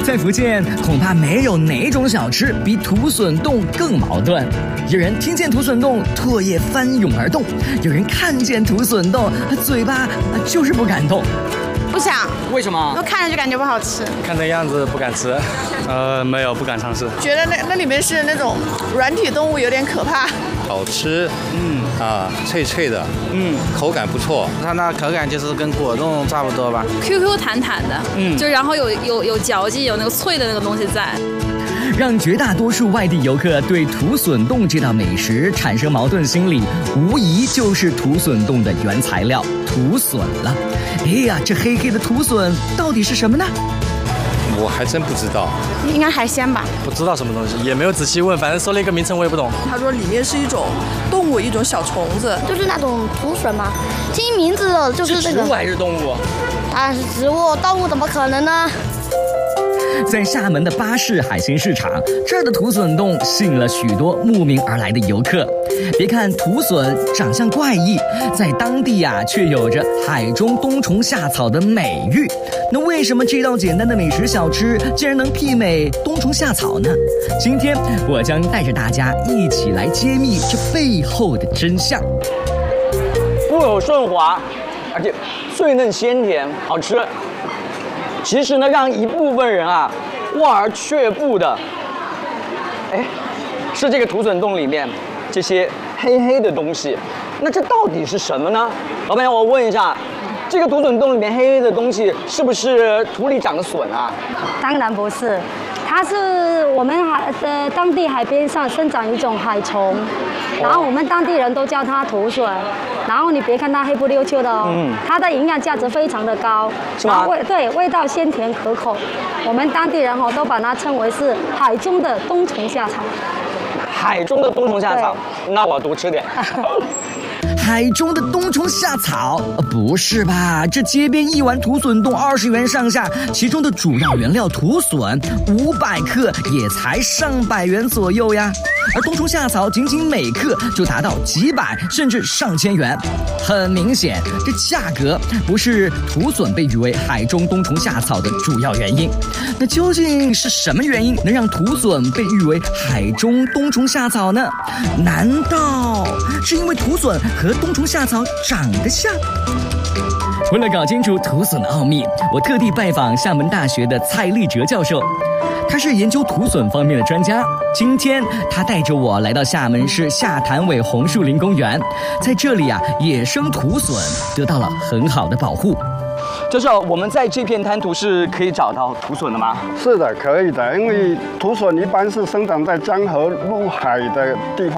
在福建，恐怕没有哪种小吃比土笋冻更矛盾。有人听见土笋冻，唾液翻涌而动；有人看见土笋冻，嘴巴就是不敢动。 不想， 为什么？ 我看着就感觉不好吃。 看这样子不敢吃，没有不敢尝试。 觉得那里面是那种软体动物，有点可怕。 好吃，脆脆的，口感不错。 它那口感就是跟果冻差不多吧。 QQ 弹弹的，就然后有嚼劲，有那个脆的那个东西在。 让绝大多数外地游客对土笋冻这道美食产生矛盾心理，无疑就是土笋冻的原材料土笋了。哎呀，这黑黑的土笋到底是什么呢？ 我还真不知道， 应该海鲜吧？ 不知道什么东西，也没有仔细问，反正说了一个名称我也不懂。 他说里面是一种动物，一种小虫子， 就是那种土笋嘛。听名字就是这个。 是植物还是动物？ 当然是植物，动物怎么可能呢？ 在厦门的巴士海鲜市场，这儿的土笋冻吸引了许多慕名而来的游客。别看土笋长相怪异，在当地却有着海中冬虫夏草的美誉。那为什么这道简单的美食小吃竟然能媲美冬虫夏草呢？今天我将带着大家一起来揭秘这背后的真相。 入口顺滑，而且脆嫩鲜甜，好吃。其实呢，让一部分人望而却步的，是这个土笋冻里面这些黑黑的东西。那这到底是什么呢？老板娘，我问一下，这个土笋冻里面黑黑的东西是不是土里长的笋啊？ 当然不是，它是我们当地海边上生长一种海虫，然后我们当地人都叫它土笋。然后你别看它黑不溜秋的哦，它的营养价值非常的高， 是吗？ 味道鲜甜可口。我们当地人都把它称为是海中的冬虫夏草。 海中的冬虫夏草，那我多吃点。 海中的冬虫夏草？不是吧？这街边一碗土笋冻20元上下，其中的主要原料土笋500克也才上百元左右呀。而冬虫夏草仅每克就达到几百甚至上千元。很明显，这价格不是土笋被誉为海中冬虫夏草的主要原因。那究竟是什么原因能让土笋被誉为海中冬虫夏草呢？难道是因为土笋和冬虫夏草长得像？为了搞清楚土笋的奥秘，我特地拜访厦门大学的蔡立哲教授，他是研究土笋方面的专家。今天他带着我来到厦门市下潭尾红树林公园，在这里野生土笋得到了很好的保护。 教授，我们在这片滩涂是可以找到土笋的吗？ 是的，可以的，因为土笋一般是生长在江河入海的地方。